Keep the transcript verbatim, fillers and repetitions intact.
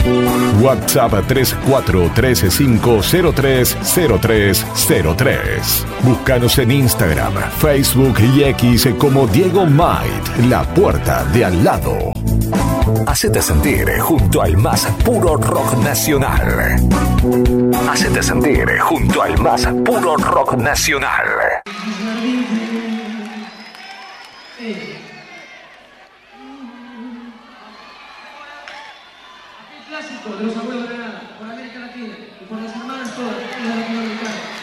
WhatsApp tres cuatro tres cinco cero tres cero tres cero tres. Búscanos en Instagram, Facebook y X como Diego Might, la puerta de al lado. Hacete sentir junto al más puro rock nacional. Hacete sentir junto al más puro rock nacional. Clásico de los abuelos de Granada, por América Latina y por las hermanas todas de Latinoamérica.